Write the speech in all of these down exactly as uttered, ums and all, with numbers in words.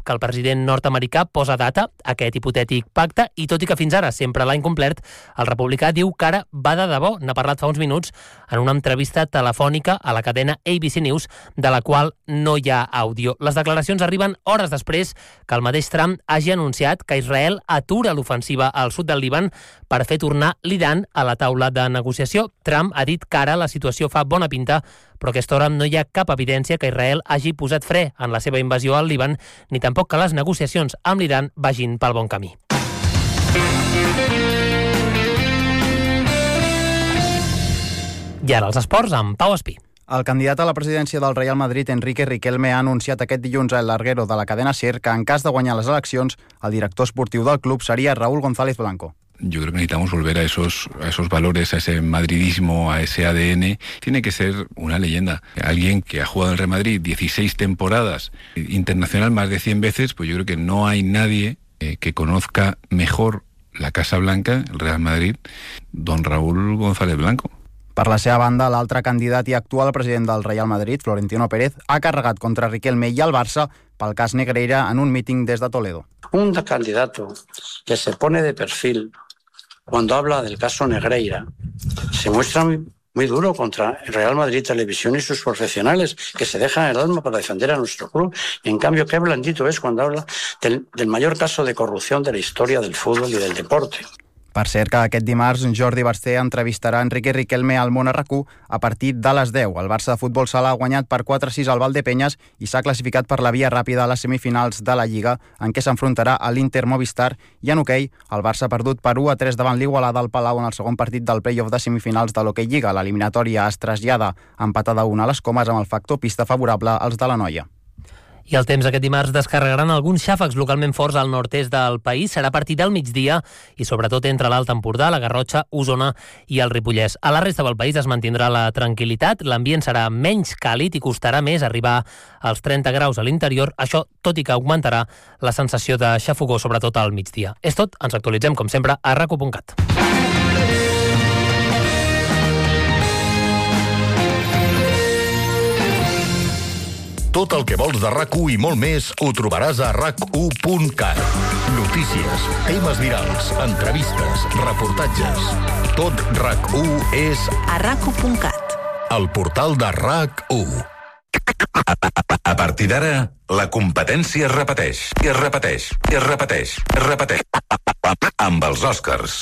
que el president nord-americà posa data a aquest hipotètic pacte i, tot i que fins ara sempre l'ha incomplert, el republicà diu que ara va de debò. N'ha parlat fa uns minuts en una entrevista telefònica a la cadena A B C News, de la qual no hi ha àudio. Les declaracions arriben hores després que el mateix Trump hagi anunciat que Israel atura l'ofensiva al sud del Líban per fer tornar l'Iran a la taula de negociació. Trump ha dit que ara la situació fa bona pinta, però a aquesta hora no hi ha cap evidència que Israel hagi posat fre en la seva invasió al Líban, ni tampoc que les negociacions amb l'Iran vagin pel bon camí. I ara els esports amb Pau Espí. El candidat a la presidència del Real Madrid, Enrique Riquelme, ha anunciat aquest dilluns a El Larguero de la cadena SER que en cas de guanyar les eleccions, el director esportiu del club seria Raúl González Blanco. Yo creo que necesitamos volver a esos, a esos valores, a ese madridismo, a ese A D N. Tiene que ser una leyenda. Alguien que ha jugado en el Real Madrid dieciséis temporadas, internacional más de cien veces, pues yo creo que no hay nadie eh, que conozca mejor la Casa Blanca, el Real Madrid, don Raúl González Blanco. Per la seva banda, l'altre candidat i actual president del Real Madrid, Florentino Pérez, ha carregat contra Riquelme i el Barça pel cas Negreira en un míting des de Toledo. Un candidato que se pone de perfil cuando habla del caso Negreira se muestra muy, muy duro contra el Real Madrid Televisión y sus profesionales que se dejan el alma para defender a nuestro club. Y en cambio, qué blandito es cuando habla del, del mayor caso de corrupción de la historia del fútbol y del deporte. Per cert, que aquest dimarts Jordi Basté entrevistarà Enrique Riquelme al Món R Q a partir de les deu. El Barça de futbol sala ha guanyat per quatre a sis al Valdepenyes i s'ha classificat per la via ràpida a les semifinals de la Lliga, en què s'enfrontarà a l'Inter Movistar, i en hoquei, el Barça ha perdut per u a tres davant l'Igualada al Palau en el segon partit del play-off de semifinals de l'Hockey Lliga. L'eliminatòria es trasllada empatada a una a les Comes amb el factor pista favorable als de la Noia. I el temps aquest dimarts descarregaran alguns xàfecs localment forts al nord-est del país. Serà a partir del migdia i sobretot entre l'Alt Empordà, la Garrotxa, Osona i el Ripollès. A la resta del país es mantindrà la tranquil·litat, l'ambient serà menys càlid i costarà més arribar als trenta graus a l'interior, això tot i que augmentarà la sensació de xafogor, sobretot al migdia. És tot, ens actualitzem com sempre a rac u punt cat. Tot el que vols de RAC u i molt més ho trobaràs a rac u punt cat. Notícies, temes virals, entrevistes, reportatges. Tot RAC u és a rac u punt cat. El portal de RAC u. A partir d'ara, la competència es repeteix, i es repeteix, i es repeteix, es repeteix. Amb els Oscars.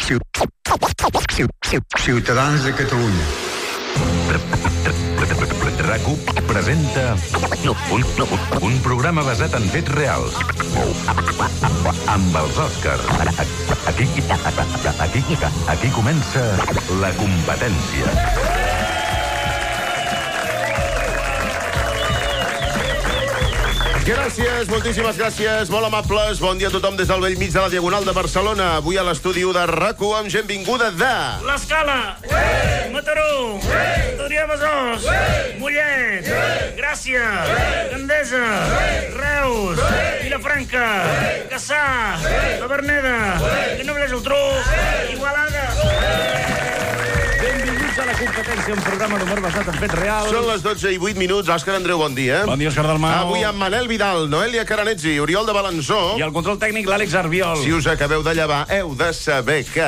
Ciutadans de Catalunya. RAC u presenta un, un programa basat en fets reals. Amb els Oscars. Aquí, aquí, aquí comença la competència. Gràcies, moltíssimes gràcies, molt amables. Bon dia a tothom des del vell mig de la Diagonal de Barcelona. Avui a l'estudi u de RAC u amb gent vinguda de... L'Escala, Mataró, Torriabesòs, Mollet, Gràcia, Gandesa, Reus, Vilafranca, Cassà, la Verneda, Granollers, Geltrú, Igualada. Benvinguts a la competència, un programa d'humor basat en fets reals. Són les dotze i vuit minuts. Òscar Andreu, bon dia. Bon dia, Òscar Dalmau. Avui amb Manel Vidal, Noelia Caranetzi, Oriol de Balanzó. I el control tècnic, l'Àlex Arbiol. Si us acabeu de llevar, heu de saber que...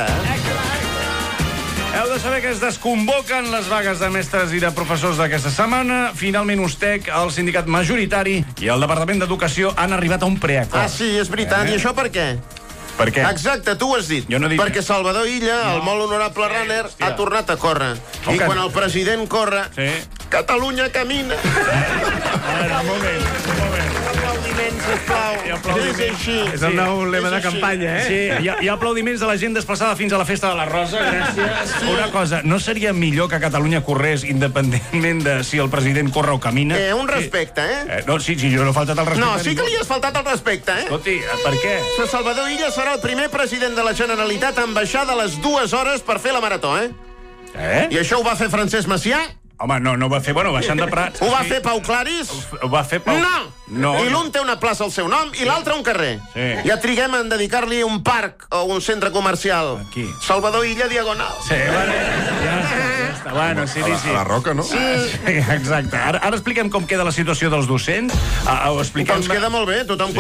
Heu de saber que es desconvoquen les vagues de mestres i de professors d'aquesta setmana. Finalment, USTEC, el sindicat majoritari i el Departament d'Educació han arribat a un preacord. Ah, sí, és veritat. Eh? I això per què? Per què? Exacte, tu ho has dit. Jo no he dit... Perquè Salvador Illa, no. el molt honorable sí, runner, hòstia. ha tornat a córrer. I que... quan el president corre, sí. Catalunya camina. A veure, un moment, un moment. Aplaudiments, sisplau. És així. És el nou lema de campanya, eh? Sí, hi ha, hi ha aplaudiments de la gent desplaçada fins a la Festa de la Rosa. Gràcies. Sí. Una cosa, no seria millor que Catalunya corrés independentment de si el president corre o camina? Eh, un respecte, eh? eh no, sí, sí, jo no he faltat el respecte. No, sí que li has faltat el respecte, eh? Escolti, per què? Salvador Illa serà el primer president de la Generalitat en baixar de les dues hores per fer la marató, eh? Eh? I això ho va fer Francesc Macià? Home, no, no ho va fer, bueno, baixant de Prats. Ho va fer Pau Claris? Ho va fer Pau... No! No. I l'un té una plaça al seu nom i l'altre un carrer. Sí. Ja triguem en dedicar-li un parc o un centre comercial. Aquí. Salvador Illa Diagonal. Sí, bueno, ja està, ja està. Bueno, sí, sí, sí. A la Roca, no? Sí, exacte. Ara, ara expliquem com queda la situació dels docents. Uh, ho expliquem... Doncs queda molt bé, tothom